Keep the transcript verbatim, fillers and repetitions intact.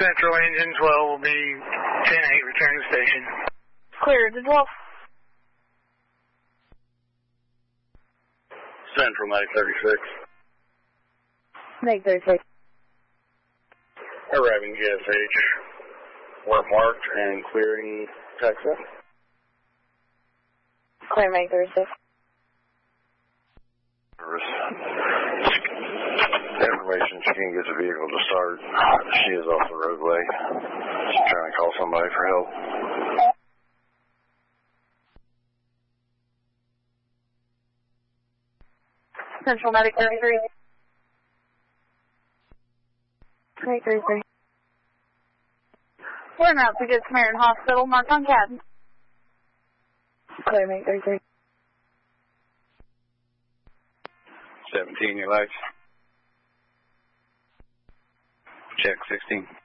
Central engine twelve will be ten eight, return to station. Clear to twelve. Central, Mag thirty-six. Mag thirty-six. Arriving G S H. We're marked and clearing Texas. Clear Mag thirty-six. Information, she can't get the vehicle to start. She is off the roadway. She's trying to call somebody for help. Central Medic thirty-three. Mag thirty-three. We're en route to Good Samaritan Hospital, marked on cabin. Clear Mag thirty-three. seventeen, your lights. Check sixteen.